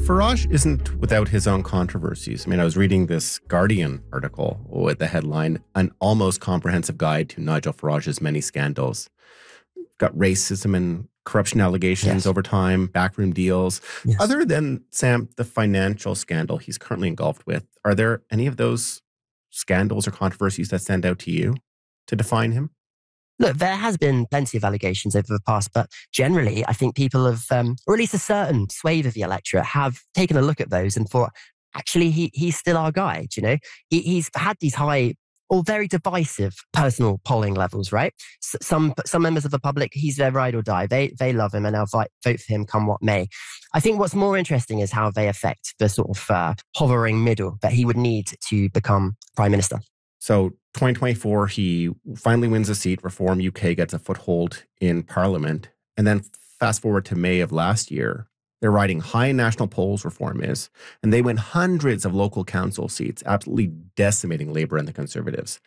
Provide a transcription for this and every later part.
Farage isn't without his own controversies. I mean, I was reading this Guardian article with the headline, An Almost Comprehensive Guide to Nigel Farage's Many Scandals. Got racism and corruption allegations over time, backroom deals. Yes. Other than, Sam, the financial scandal he's currently engulfed with, are there any of those scandals or controversies that stand out to you to define him? Look, there has been plenty of allegations over the past, but generally, I think people have, or at least a certain swathe of the electorate, have taken a look at those and thought, actually, he's still our guy. You know, he's had these high or very divisive personal polling levels, right? Some members of the public, he's their ride or die. They love him and they'll vote for him come what may. I think what's more interesting is how they affect the sort of hovering middle that he would need to become Prime Minister. So 2024, he finally wins a seat. Reform UK gets a foothold in Parliament. And then fast forward to May of last year, they're riding high in national polls, Reform is, and they win hundreds of local council seats, absolutely decimating Labour and the Conservatives.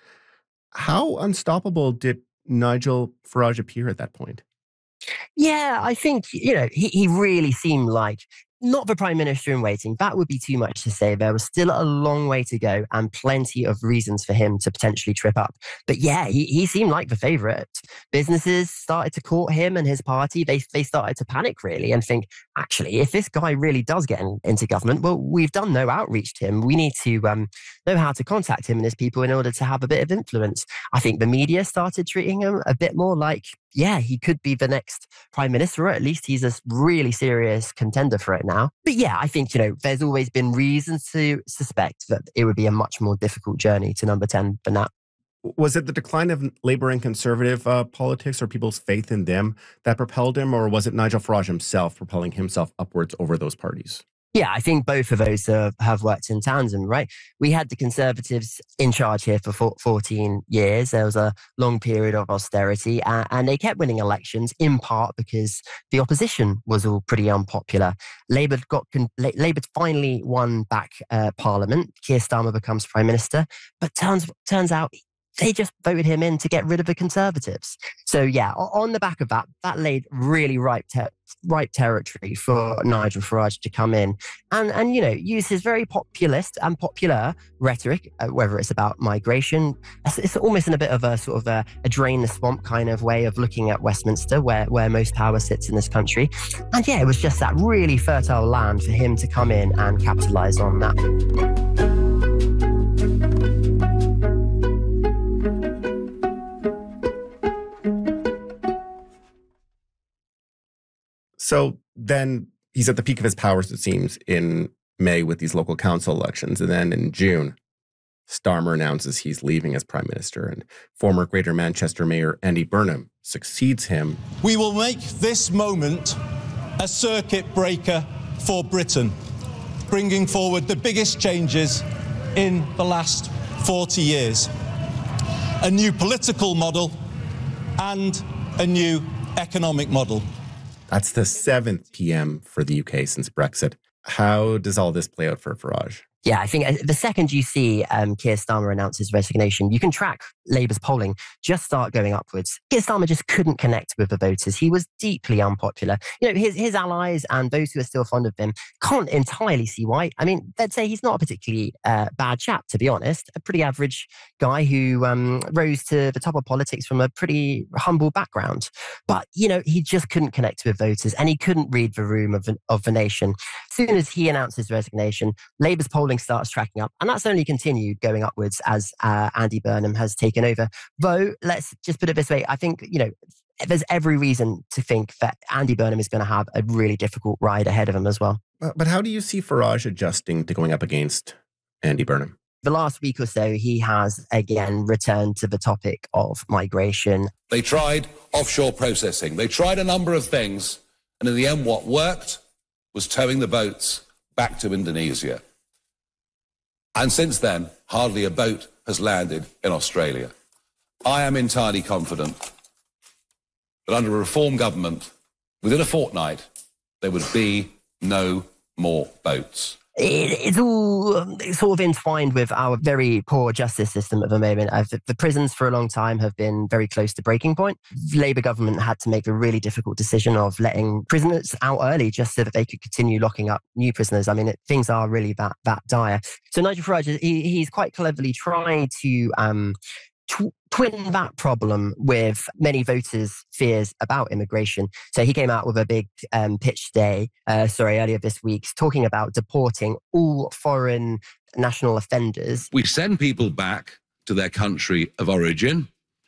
How unstoppable did Nigel Farage appear at that point? Yeah, I think, he really seemed like not the Prime Minister in waiting. That would be too much to say. There was still a long way to go and plenty of reasons for him to potentially trip up. But yeah, he seemed like the favourite. Businesses started to court him and his party. They started to panic, really, and think, actually, if this guy really does get into government, well, we've done no outreach to him. We need to know how to contact him and his people in order to have a bit of influence. I think the media started treating him a bit more like, yeah, he could be the next Prime Minister, or at least he's a really serious contender for it now. But yeah, I think, there's always been reasons to suspect that it would be a much more difficult journey to number 10 than that. Was it the decline of Labour and Conservative politics or people's faith in them that propelled him, or was it Nigel Farage himself propelling himself upwards over those parties? Yeah, I think both of those have worked in tandem, right? We had the Conservatives in charge here for 14 years. There was a long period of austerity and they kept winning elections in part because the opposition was all pretty unpopular. Labour finally won back Parliament. Keir Starmer becomes Prime Minister, but turns out they just voted him in to get rid of the Conservatives. So yeah, on the back of that laid really ripe territory for Nigel Farage to come in and use his very populist and popular rhetoric, whether it's about migration. It's almost in a bit of a sort of a drain the swamp kind of way of looking at Westminster, where most power sits in this country. And yeah, it was just that really fertile land for him to come in and capitalise on that. So then he's at the peak of his powers, it seems, in May with these local council elections. And then in June, Starmer announces he's leaving as Prime Minister, and former Greater Manchester Mayor Andy Burnham succeeds him. We will make this moment a circuit breaker for Britain, bringing forward the biggest changes in the last 40 years. A new political model and a new economic model. That's the 7th PM for the UK since Brexit. How does all this play out for Farage? Yeah, I think the second you see Keir Starmer announce his resignation, you can track Labour's polling just start going upwards. Keir Starmer just couldn't connect with the voters. He was deeply unpopular. His allies and those who are still fond of him can't entirely see why. I mean, they'd say he's not a particularly bad chap, to be honest. A pretty average guy who rose to the top of politics from a pretty humble background. But, he just couldn't connect with voters and he couldn't read the room of the nation. As soon as he announced his resignation, Labour's polling starts tracking up, and that's only continued going upwards as Andy Burnham has taken over. Though, let's just put it this way, I think, there's every reason to think that Andy Burnham is going to have a really difficult ride ahead of him as well. But how do you see Farage adjusting to going up against Andy Burnham? The last week or so, he has again returned to the topic of migration. They tried offshore processing. They tried a number of things, and in the end, what worked was towing the boats back to Indonesia. And since then, hardly a boat has landed in Australia. I am entirely confident that under a Reform government, within a fortnight, there would be no more boats. It's all sort of entwined with our very poor justice system at the moment. The prisons for a long time have been very close to breaking point. The Labour government had to make the really difficult decision of letting prisoners out early just so that they could continue locking up new prisoners. I mean, things are really that dire. So Nigel Farage, he's quite cleverly tried to twin that problem with many voters' fears about immigration. So he came out with a big pitch earlier this week, talking about deporting all foreign national offenders. We send people back to their country of origin.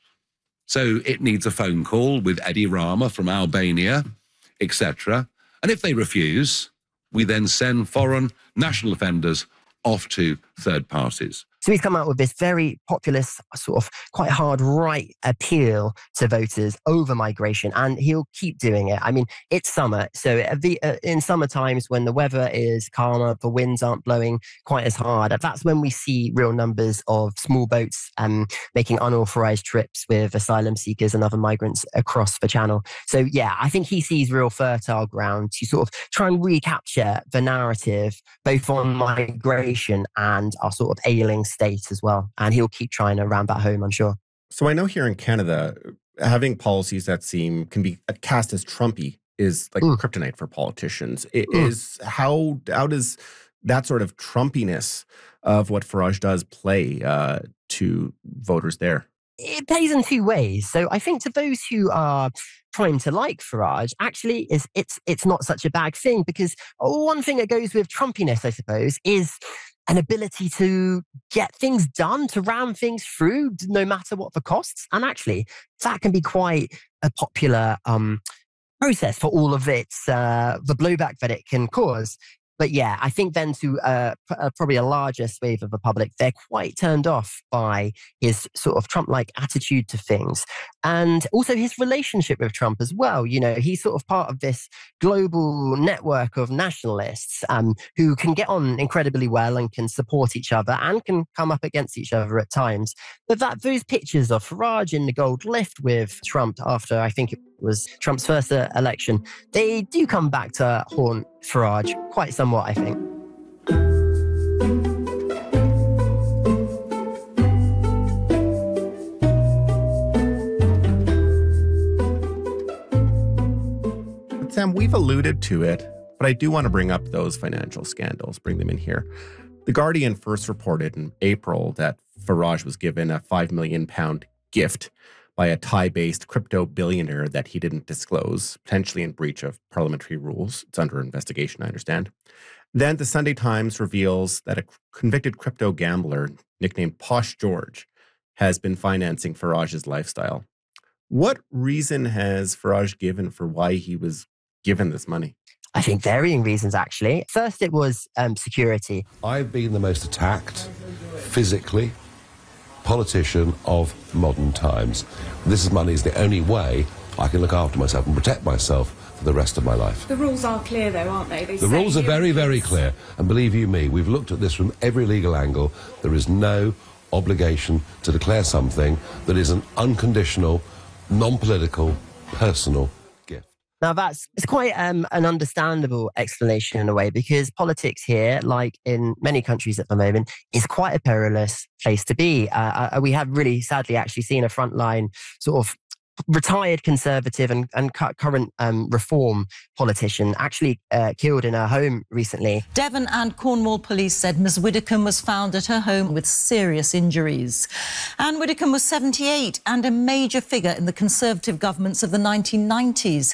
So it needs a phone call with Edi Rama from Albania, etc. And if they refuse, we then send foreign national offenders off to third parties. So he's come out with this very populist, sort of quite hard right appeal to voters over migration, and he'll keep doing it. I mean, it's summer, so in summer times when the weather is calmer, the winds aren't blowing quite as hard, that's when we see real numbers of small boats making unauthorized trips with asylum seekers and other migrants across the channel. So yeah, I think he sees real fertile ground to sort of try and recapture the narrative, both on migration and our sort of ailing state as well. And he'll keep trying to ram that home, I'm sure. So I know here in Canada, having policies that can be cast as Trumpy is like kryptonite for politicians. How does that sort of Trumpiness of what Farage does play to voters there? It plays in two ways. So I think to those who are trying to like Farage, actually it's not such a bad thing, because one thing that goes with Trumpiness, I suppose, is an ability to get things done, to ram things through, no matter what the costs. And actually, that can be quite a popular process for all of its the blowback that it can cause. But yeah, I think then to probably a larger swathe of the public, they're quite turned off by his sort of Trump-like attitude to things. And also his relationship with Trump as well. You know, he's sort of part of this global network of nationalists who can get on incredibly well and can support each other and can come up against each other at times. But those pictures of Farage in the gold lift with Trump after, I think it was Trump's first election, they do come back to haunt Farage quite somewhat, I think. Sam, we've alluded to it, but I do want to bring up those financial scandals, bring them in here. The Guardian first reported in April that Farage was given a £5 million gift by a Thai-based crypto billionaire that he didn't disclose, potentially in breach of parliamentary rules. It's under investigation, I understand. Then the Sunday Times reveals that a convicted crypto gambler nicknamed Posh George has been financing Farage's lifestyle. What reason has Farage given for why he was given this money? I think varying reasons, actually. First, it was security. I've been the most attacked physically politician of modern times. This money is the only way I can look after myself and protect myself for the rest of my life. The rules are clear, though, aren't they? The rules are very, very clear. And believe you me, we've looked at this from every legal angle. There is no obligation to declare something that is an unconditional, non-political, personal gift. Now, it's quite an understandable explanation in a way, because politics here, like in many countries at the moment, is quite a perilous place to be. We have really sadly actually seen a frontline sort of retired Conservative and current Reform politician actually killed in her home recently. Devon and Cornwall police said Ms Widdicombe was found at her home with serious injuries. Anne Widdicombe was 78 and a major figure in the Conservative governments of the 1990s.